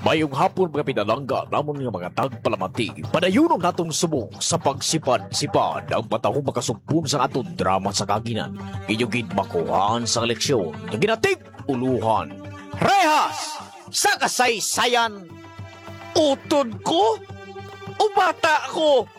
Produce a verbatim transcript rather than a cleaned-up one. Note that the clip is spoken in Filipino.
Mayong hapon mga pinalangga namon nga mga tagpalamati. Padayunon natong subok sa pagsipad-sipad ang patahong makasumpun sa aton drama sa kaginan. Inyong makuhaan sa leksyon na ginatig uluhan. Rehas! Sa kasaysayan, utod ko? O bata ko?